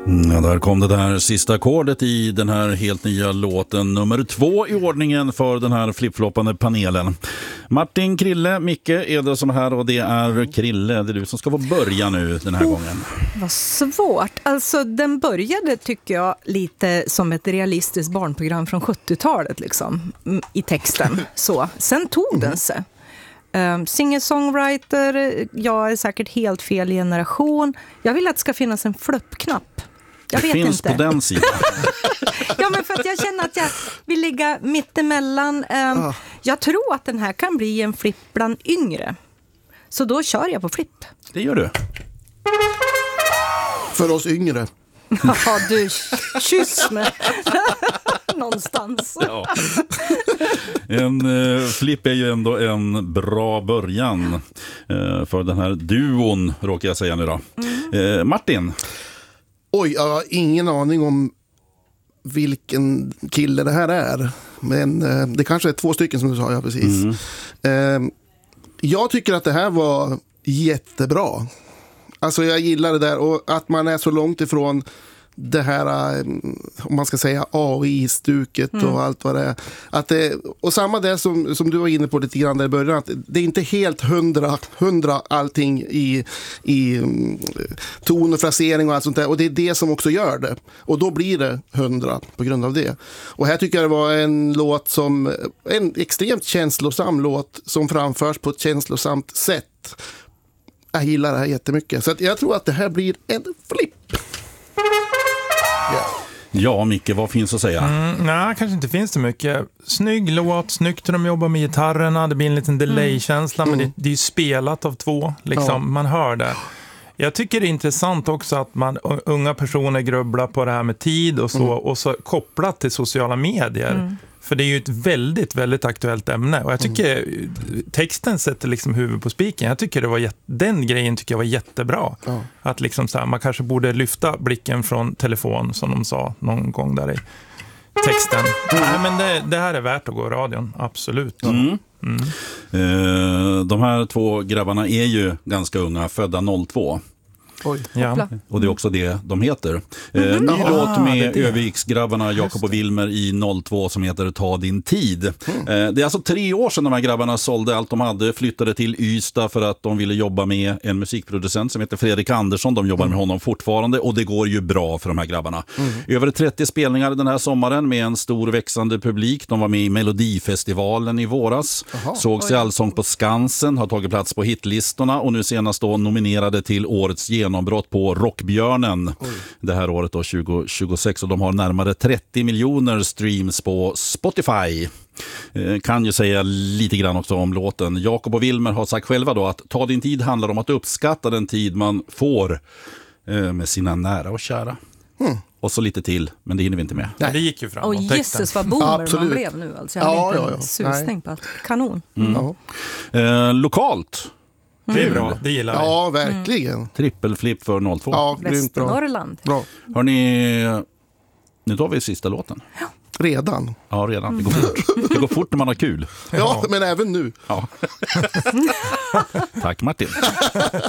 Ja, där kom det där sista ackordet i den här helt nya låten, nummer 2 i ordningen för den här flippfloppande panelen. Martin, Krille, Micke är det som är här, och det är Krille, det är du som ska få börja nu den här gången. Vad svårt. Alltså den började, tycker jag, lite som ett realistiskt barnprogram från 70-talet liksom, i texten. Så. Sen tog den sig. Singer-songwriter, jag är säkert helt fel generation. Jag vill att det ska finnas en fluppknapp. Jag det vet finns inte. På den sidan. Ja, men för att jag känner att jag vill ligga mittemellan. Jag tror att den här kan bli en flipp bland yngre. Så då kör jag på flipp. Det gör du. För oss yngre. Ja, du, kyss mig. Någonstans. Ja. En flipp är ju ändå en bra början för den här duon, råkar jag säga nu då. Martin? Oj, jag har ingen aning om vilken kille det här är. Men det kanske är 2 stycken som du sa, ja precis. Jag tycker att det här var jättebra. Alltså jag gillar det där, och att man är så långt ifrån det här, om man ska säga AI-stuket och allt vad det är. Att det, och samma det som du var inne på lite grann där i början, att det är inte helt hundra allting i ton och frasering och allt sånt där. Och det är det som också gör det. Och då blir det 100 på grund av det. Och här tycker jag det var en låt som, en extremt känslosam låt som framförs på ett känslosamt sätt. Jag gillar det här jättemycket. Så att jag tror att det här blir en flipp. Ja, Micke, vad finns att säga? Nej, kanske inte finns det mycket. Snygg låt, snyggt hur de jobbar med gitarrerna. Det blir en liten delay-känsla, men det är ju spelat av 2. Liksom, man hör det. Jag tycker det är intressant också att unga personer grubblar på det här med tid och så kopplat till sociala medier. För det är ju ett väldigt, väldigt aktuellt ämne. Och jag tycker texten sätter liksom huvud på spiken. Jag tycker det var den grejen tycker jag var jättebra. Att liksom så här, man kanske borde lyfta blicken från telefon, som de sa någon gång där i texten. Nej, men det här är värt att gå i radion, absolut. De här 2 grabbarna är ju ganska unga, födda 02. Oj. Ja. Och det är också det de heter. Ny låt med Öviksgrabbarna Jakob och Wilmer i 02 som heter Ta din tid. Det är alltså 3 år sedan de här grabbarna sålde allt de hade, flyttade till Ystad för att de ville jobba med en musikproducent som heter Fredrik Andersson. De jobbar med honom fortfarande, och det går ju bra för de här grabbarna. Över 30 spelningar den här sommaren med en stor växande publik. De var med i Melodifestivalen i våras. Sågs i Allsång på Skansen, har tagit plats på hitlistorna och nu senast då nominerade till årets genombrott på Rockbjörnen det här året då 2026, och de har närmare 30 miljoner streams på Spotify. Kan ju säga lite grann också om låten. Jakob och Wilmer har sagt själva då att Ta din tid handlar om att uppskatta den tid man får med sina nära och kära. Och så lite till, men det hinner vi inte med. Det gick ju fram. Och Jesus vad boomer Absolut. man blev nu. Alltså. Jag har inte susning på allt. Kanon. Lokalt. Det är bra, det gillar jag. Ja, verkligen. Trippelflipp för 02. Ja, grymt bra. Västernorrland. Bra. Hörrni, nu tar vi sista låten. Redan. Ja, redan. Det går fort. Det går fort när man har kul. Ja, men även nu. Ja. Tack Martin.